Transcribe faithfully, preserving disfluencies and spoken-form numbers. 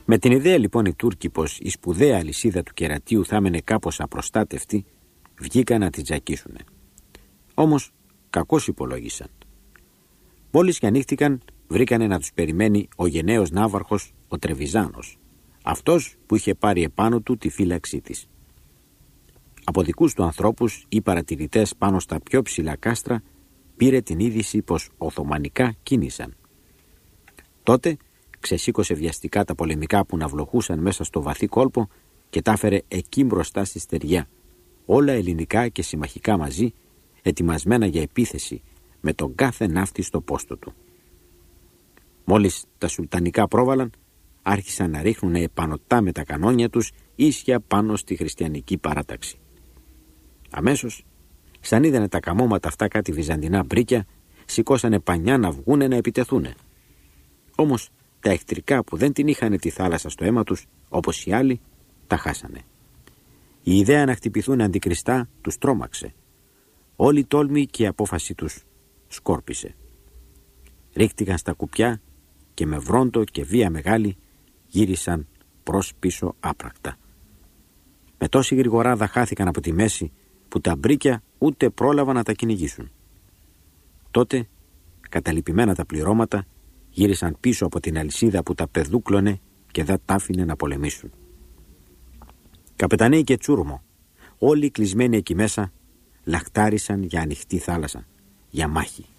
Με την ιδέα λοιπόν οι Τούρκοι πως η σπουδαία αλυσίδα του κερατίου θα έμενε κάπως απροστάτευτη, βγήκαν να τη τζακίσουνε. Όμως κακώς υπολόγισαν. Μόλις και ανοίχτηκαν, βρήκανε να τους περιμένει ο γενναίος ναύαρχος, ο Τρεβιζάνος, αυτός που είχε πάρει επάνω του τη φύλαξή της. Από δικούς του ανθρώπους ή παρατηρητές πάνω στα πιο ψηλά κάστρα πήρε την είδηση πως Οθωμανικά κίνησαν. Τότε ξεσήκωσε βιαστικά τα πολεμικά που ναυλοχούσαν μέσα στο βαθύ κόλπο και τα έφερε εκεί μπροστά στη στεριά, όλα ελληνικά και συμμαχικά μαζί, ετοιμασμένα για επίθεση, με τον κάθε ναύτη στο πόστο του. Μόλις τα σουλτανικά πρόβαλαν, άρχισαν να ρίχνουν επανωτά με τα κανόνια τους ίσια πάνω στη χριστιανική παράταξη. Αμέσως, σαν είδανε τα καμώματα αυτά κάτι βυζαντινά μπρίκια, σηκώσανε πανιά να βγούνε να επιτεθούνε. Όμως τα εχτρικά που δεν την είχανε τη θάλασσα στο αίμα τους, όπως οι άλλοι, τα χάσανε. Η ιδέα να χτυπηθούν αντικριστά τους τρόμαξε. Όλη η τόλμη και η απόφαση τους σκόρπισε. Ρίχτηκαν στα κουπιά και με βρόντο και βία μεγάλη γύρισαν προς πίσω άπρακτα. Με τόση γρηγοράδα χάθηκαν από τη μέση που τα μπρίκια ούτε πρόλαβαν να τα κυνηγήσουν. Τότε, καταλυπημένα τα πληρώματα, γύρισαν πίσω από την αλυσίδα που τα πεδούκλωνε και δεν τα άφηνε να πολεμήσουν. Καπεταναίοι και τσούρμο, όλοι κλεισμένοι εκεί μέσα, λαχτάρισαν για ανοιχτή θάλασσα, για μάχη.